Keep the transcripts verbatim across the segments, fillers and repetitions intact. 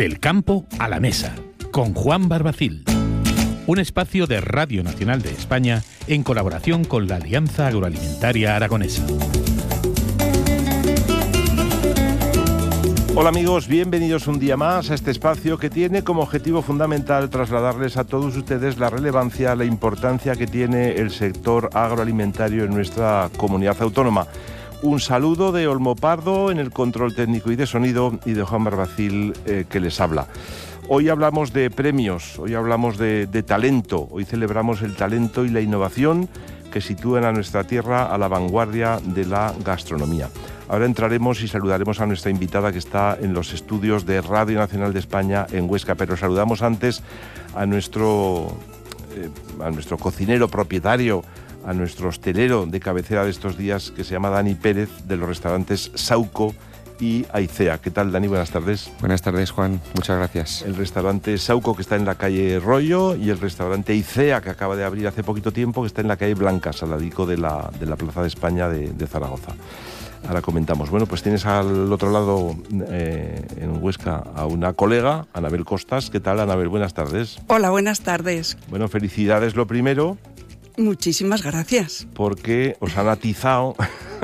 Del campo a la mesa, con Juan Barbacil. Un espacio de Radio Nacional de España en colaboración con la Alianza Agroalimentaria Aragonesa. Hola amigos, bienvenidos un día más a este espacio que tiene como objetivo fundamental trasladarles a todos ustedes la relevancia, la importancia que tiene el sector agroalimentario en nuestra comunidad autónoma. Un saludo de Olmo Pardo en el control técnico y de sonido y de Juan Barbacil eh, que les habla. Hoy hablamos de premios, hoy hablamos de, de talento, hoy celebramos el talento y la innovación que sitúan a nuestra tierra a la vanguardia de la gastronomía. Ahora entraremos y saludaremos a nuestra invitada que está en los estudios de Radio Nacional de España en Huesca, pero saludamos antes a nuestro, eh, a nuestro cocinero propietario, a nuestro hostelero de cabecera de estos días, que se llama Dani Pérez, de los restaurantes Sauco y Aicea. ¿Qué tal, Dani? Buenas tardes. Buenas tardes, Juan. Muchas gracias. El restaurante Sauco, que está en la calle Rollo, y el restaurante Aicea, que acaba de abrir hace poquito tiempo, que está en la calle Blancas, al ladico de la, de la Plaza de España de, de Zaragoza. Ahora comentamos. Bueno, pues tienes al otro lado, eh, en Huesca, a una colega, Anabel Costas. ¿Qué tal, Anabel? Buenas tardes. Hola, buenas tardes. Bueno, felicidades lo primero. Muchísimas gracias. Porque os han atizado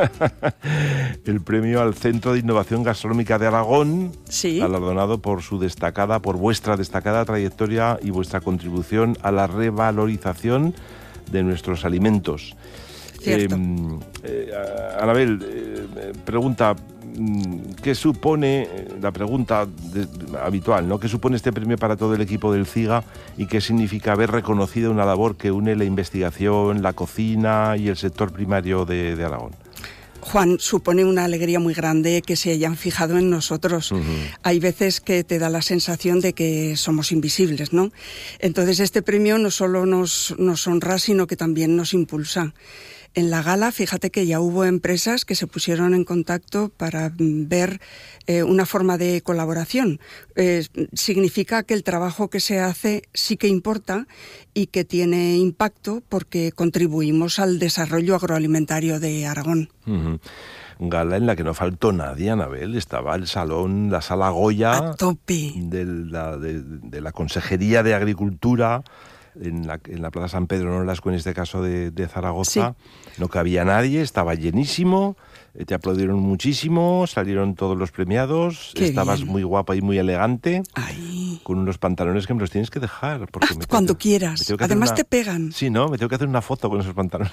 el premio al Centro de Innovación Gastronómica de Aragón, sí, galardonado por su destacada, por vuestra destacada trayectoria y vuestra contribución a la revalorización de nuestros alimentos. Cierto. Eh, eh, Anabel, eh, pregunta, ¿qué supone, la pregunta de, habitual, ¿no? ¿Qué supone este premio para todo el equipo del CIGA y qué significa haber reconocido una labor que une la investigación, la cocina y el sector primario de, de Aragón? Juan, supone una alegría muy grande que se hayan fijado en nosotros. Uh-huh. Hay veces que te da la sensación de que somos invisibles, ¿no? Entonces este premio no solo nos, nos honra, sino que también nos impulsa. En la gala, fíjate que ya hubo empresas que se pusieron en contacto para ver eh, una forma de colaboración. Eh, significa que el trabajo que se hace sí que importa y que tiene impacto porque contribuimos al desarrollo agroalimentario de Aragón. Uh-huh. Gala en la que no faltó nadie, Anabel. Estaba el salón, la sala Goya. A tope. De la, de, de la Consejería de Agricultura. En la, en la Plaza San Pedro Nolasco, en este caso de, de Zaragoza, sí. No cabía nadie, estaba llenísimo, te aplaudieron muchísimo, salieron todos los premiados, Qué estabas bien. Muy guapa y muy elegante, Ay. Con unos pantalones que me los tienes que dejar. Porque ah, me cuando que, quieras, además una... te pegan. Sí, ¿no? Me tengo que hacer una foto con esos pantalones.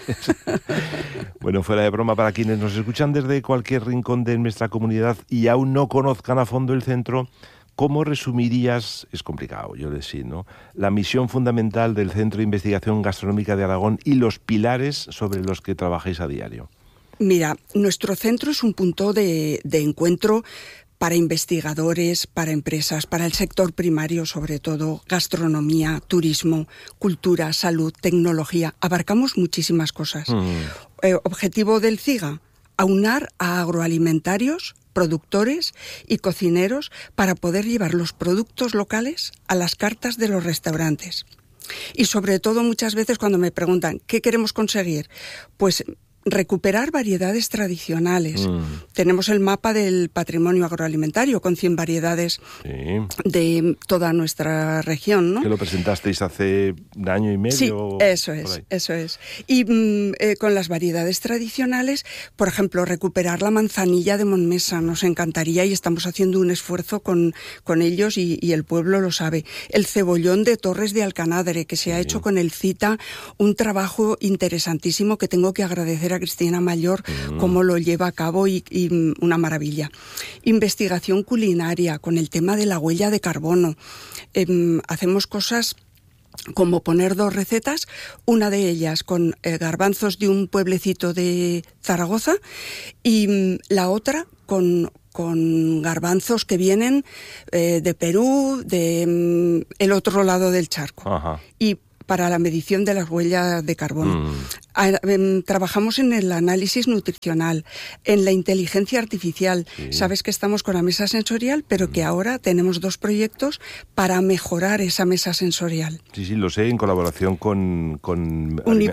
Bueno, fuera de broma, para quienes nos escuchan desde cualquier rincón de nuestra comunidad y aún no conozcan a fondo el centro, ¿cómo resumirías, es complicado, yo les sí, ¿no?, la misión fundamental del Centro de Investigación Gastronómica de Aragón y los pilares sobre los que trabajáis a diario? Mira, nuestro centro es un punto de, de encuentro para investigadores, para empresas, para el sector primario, sobre todo, gastronomía, turismo, cultura, salud, tecnología. Abarcamos muchísimas cosas. Mm. Eh, objetivo del CIGA, aunar a agroalimentarios, productores y cocineros para poder llevar los productos locales a las cartas de los restaurantes. Y sobre todo muchas veces cuando me preguntan ¿qué queremos conseguir? Pues recuperar variedades tradicionales. Mm. Tenemos el mapa del patrimonio agroalimentario con cien variedades sí. de toda nuestra región, ¿no? Que lo presentasteis hace un año y medio. Sí, eso es, eso es. Y mm, eh, con las variedades tradicionales, por ejemplo, recuperar la manzanilla de Monmesa nos encantaría y estamos haciendo un esfuerzo con, con ellos y, y el pueblo lo sabe. El cebollón de Torres de Alcanadre, que se sí. ha hecho con el CITA, un trabajo interesantísimo que tengo que agradecer a Cristina Mayor, mm. cómo lo lleva a cabo y, y una maravilla. Investigación culinaria con el tema de la huella de carbono. Eh, hacemos cosas como poner dos recetas, una de ellas con eh, garbanzos de un pueblecito de Zaragoza y mm, la otra con con garbanzos que vienen eh, de Perú, de mm, el otro lado del charco. Ajá. Y para la medición de las huellas de carbono. Mm. A, eh, trabajamos en el análisis nutricional, en la inteligencia artificial. Sí. Sabes que estamos con la mesa sensorial, pero mm. que ahora tenemos dos proyectos para mejorar esa mesa sensorial. Sí, sí, lo sé, en colaboración con... con Uni-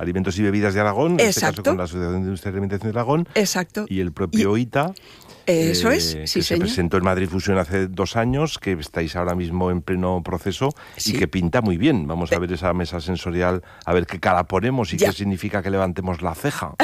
Alimentos y Bebidas de Aragón, en Exacto. este caso con la Asociación de Industria y Alimentación de Aragón. Exacto. Y el propio Y... I T A. Eso eh, es, sí, que se señor. presentó en Madrid Fusión hace dos años, que estáis ahora mismo en pleno proceso Sí. y que pinta muy bien. Vamos a ver esa mesa sensorial, a ver qué cara ponemos y Ya. qué significa que levantemos la ceja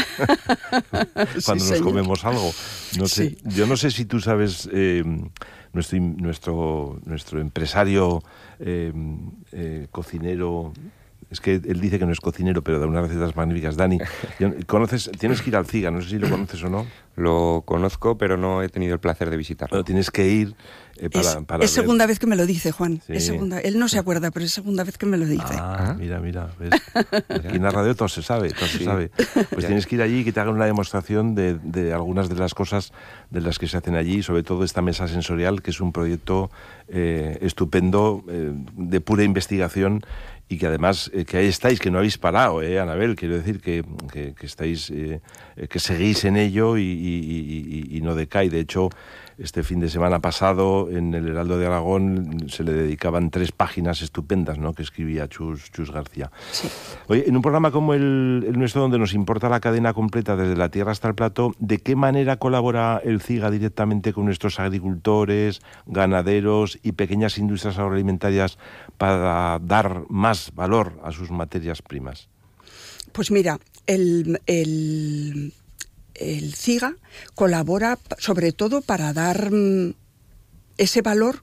cuando Sí, nos señor. comemos algo. No sé, Sí. yo no sé si tú sabes, eh, nuestro, nuestro, nuestro empresario eh, eh, cocinero... Es que él dice que no es cocinero, pero da unas recetas magníficas. Dani, ¿conoces? Tienes que ir al CIGA, no sé si lo conoces o no. Lo conozco, pero no he tenido el placer de visitarlo. Bueno, tienes que ir eh, para, Es, para es ver. segunda vez que me lo dice, Juan. Sí. Es segunda. Él no se acuerda, pero es segunda vez que me lo dice. Ah, mira, mira, ¿ves? Aquí en la radio todo se sabe, todo se Sí. sabe. Pues Ya. tienes que ir allí y que te hagan una demostración de, de algunas de las cosas de las que se hacen allí, sobre todo esta mesa sensorial, que es un proyecto eh, estupendo, eh, de pura investigación, y que además, eh, que ahí estáis, que no habéis parado, ¿eh, Anabel? Quiero decir que, que, que estáis, eh, que seguís en ello y, y, y, y no decae. De hecho, este fin de semana pasado, en el Heraldo de Aragón, se le dedicaban tres páginas estupendas, ¿no?, que escribía Chus, Chus García. Sí. Oye, en un programa como el, el nuestro, donde nos importa la cadena completa desde la tierra hasta el plato, ¿de qué manera colabora el CIGA directamente con nuestros agricultores, ganaderos y pequeñas industrias agroalimentarias para dar más valor a sus materias primas? Pues mira, el, el, el CIGA colabora sobre todo para dar mm, ese valor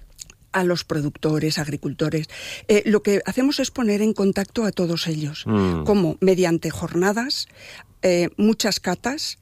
a los productores, agricultores. Eh, lo que hacemos es poner en contacto a todos ellos, Mm. como mediante jornadas, eh, muchas catas,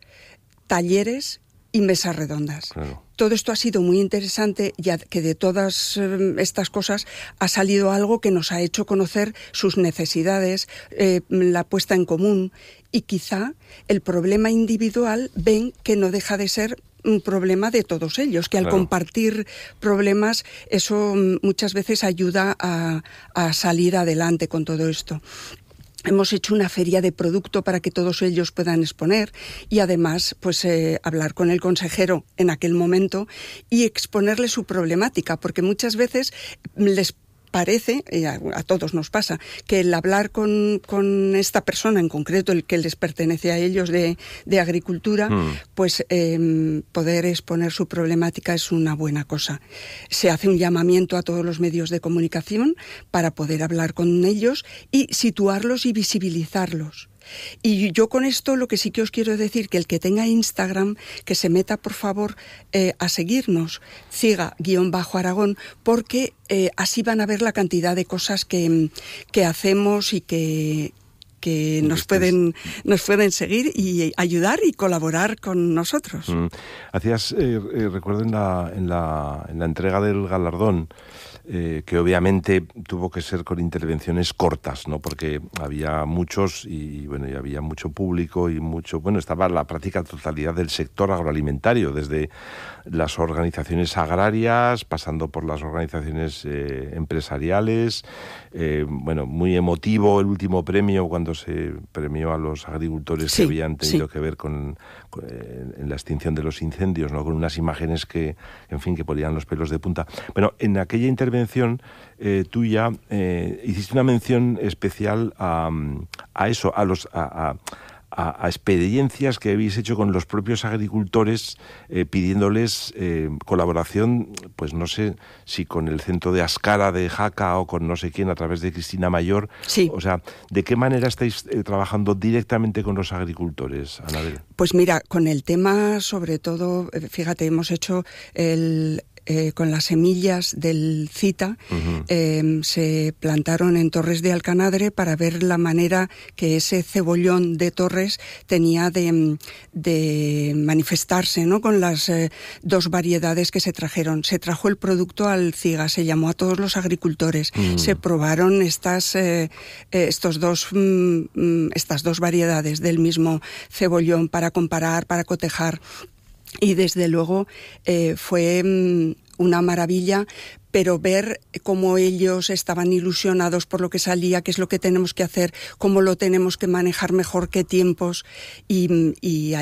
talleres y mesas redondas. Claro. Todo esto ha sido muy interesante, ya que de todas eh, estas cosas ha salido algo que nos ha hecho conocer sus necesidades, eh, la puesta en común, y quizá el problema individual ven que no deja de ser un problema de todos ellos, que al Claro. compartir problemas eso mm, muchas veces ayuda a, a salir adelante con todo esto. Hemos hecho una feria de producto para que todos ellos puedan exponer y además pues eh, hablar con el consejero en aquel momento y exponerle su problemática, porque muchas veces les parece, y a, a todos nos pasa, que el hablar con, con esta persona en concreto, el que les pertenece a ellos de, de agricultura, Mm. pues eh, poder exponer su problemática es una buena cosa. Se hace un llamamiento a todos los medios de comunicación para poder hablar con ellos y situarlos y visibilizarlos. Y yo con esto lo que sí que os quiero decir, que el que tenga Instagram, que se meta por favor eh, a seguirnos, CIGA-Aragón, porque eh, así van a ver la cantidad de cosas que, que hacemos y que... que nos pueden nos pueden seguir y ayudar y colaborar con nosotros. Mm. Hacías, eh, eh, recuerdo en la, en, la, en la entrega del galardón, eh, que obviamente tuvo que ser con intervenciones cortas, ¿no? Porque había muchos y bueno, y había mucho público y mucho, bueno, estaba la práctica totalidad del sector agroalimentario, desde las organizaciones agrarias, pasando por las organizaciones eh, empresariales. Eh, bueno, muy emotivo el último premio cuando se premió a los agricultores Sí, que habían tenido sí. que ver con, con eh, en la extinción de los incendios, ¿no? Con unas imágenes que, en fin, que ponían los pelos de punta. Bueno, en aquella intervención eh, tuya eh, hiciste una mención especial a, a eso, a los a, a, a, a experiencias que habéis hecho con los propios agricultores, eh, pidiéndoles eh, colaboración, pues no sé si con el centro de Ascara de Jaca o con no sé quién a través de Cristina Mayor. Sí. O sea, ¿de qué manera estáis eh, trabajando directamente con los agricultores, Anabel? Pues mira, con el tema sobre todo, eh, fíjate, hemos hecho el... Eh, con las semillas del CITA, Uh-huh. eh, se plantaron en Torres de Alcanadre para ver la manera que ese cebollón de Torres tenía de, de manifestarse, ¿no? Con las eh, dos variedades que se trajeron. Se trajo el producto al CIGA, se llamó a todos los agricultores, Mm. se probaron estas, eh, eh, estos dos, mm, mm, estas dos variedades del mismo cebollón para comparar, para cotejar. Y desde luego eh, fue mm, una maravilla, pero ver cómo ellos estaban ilusionados por lo que salía, qué es lo que tenemos que hacer, cómo lo tenemos que manejar mejor, qué tiempos, y, y